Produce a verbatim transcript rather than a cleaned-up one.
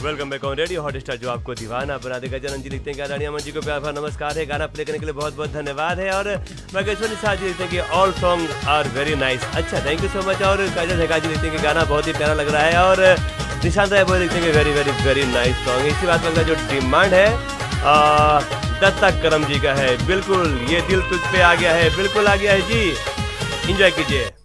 Welcome back on radio hot star, जो आपको दीवाना बना देगा। जनन जी लिखते हैं कि आदरणीय अमन जी को प्यार भरा नमस्कार है, गाना प्ले करने के लिए बहुत बहुत धन्यवाद है। और मगेश्वरी शाह जी लिखते हैं कि all song are very nice. अच्छा, थैंक यू सो मच। और काजल हैका जी लिखते हैं कि गाना बहुत ही प्यारा लग रहा है। और निशांत राय बोल लिखते हैं कि very very very nice song. इसी बात का जो डिमांड है दत्ता करम जी का है। बिल्कुल, ये दिल तुझ पे आ गया है, बिल्कुल आ गया है जी, इंजॉय कीजिए।